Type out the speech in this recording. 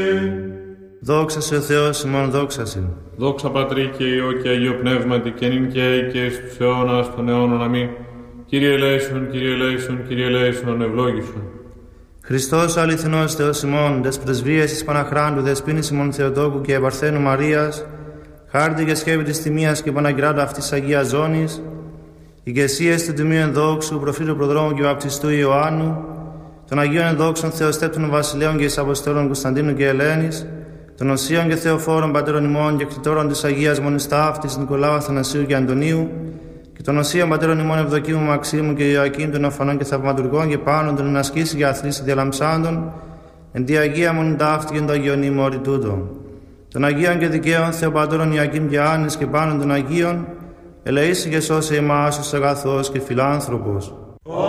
Δόξα σε ο Θεός ημών, δόξα σε. Δόξα Πατρί και Υιό και Αγίο Πνεύματι και νυν και αεί και εις τους αιώνας των αιώνων. Αμήν. Κύριε ελέησον, Κύριε ελέησον, Κύριε ελέησον, ευλόγησον. Χριστός ο αληθινός Θεός ημών, τες πρεσβείες της Παναχράντου, δεσποίνης ημών Θεοτόκου και Επαρθένου Μαρίας, χάρτη και σκεύη της τιμίας και Παναγκράτου αυτής Αγίας Ζώνης, ηγεσίες του Τιμίου Ενδόξου, προφήτου Προδρόμου και Βαπτιστού Ιωάννου, των Αγίων Ενδόξων Θεοστέπτων Βασιλέων και εις Αποστόλων Κωνσταντίνου και Ελένης, των Οσίων και Θεοφόρων Πατέρων ημών και κτητόρων της Αγίας Μονής Ταύτης Νικολάου, Αθανασίου και Αντωνίου, και των Οσίων Πατέρων ημών Ευδοκίμου, Μαξίμου και Ιωακήμ των Οφανών και Θαυματουργών και Πάνων των ενασκήσει και αθλήσει διαλαμψάντων, εν τη Αγία Μονή Ταύτη και εν το Αγιον ημόρι τούτο. Των Αγίων και Δικαίων Θεοπατώρων Ιωακήμ και Άννης και Πάνων των Αγίων, ελεήσει και σώσε εμάς ως αγαθός και φιλάνθρωπος.